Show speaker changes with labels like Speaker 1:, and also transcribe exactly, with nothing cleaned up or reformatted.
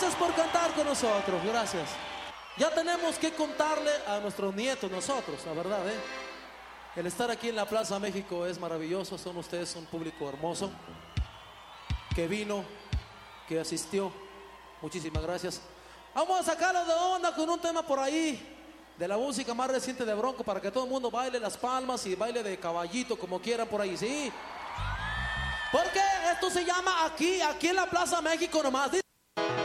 Speaker 1: Gracias por cantar con nosotros, gracias. Ya tenemos que contarle a nuestros nietos nosotros, la verdad, ¿eh? El estar aquí en la Plaza México es maravilloso. Son ustedes un público hermoso que vino, que asistió. Muchísimas gracias. Vamos a sacarlo de onda con un tema por ahí de la música más reciente de Bronco, para que todo el mundo baile las palmas y baile de caballito, como quieran por ahí, ¿sí? Porque esto se llama aquí, aquí en la Plaza México nomás.